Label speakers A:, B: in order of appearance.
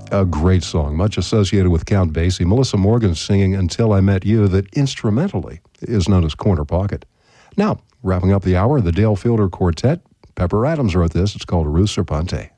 A: A great song, much associated with Count Basie. Melissa Morgan singing Until I Met You, that instrumentally is known as Corner Pocket. Now, wrapping up the hour, the Dale Fielder Quartet. Pepper Adams wrote this. It's called Rue Serpente.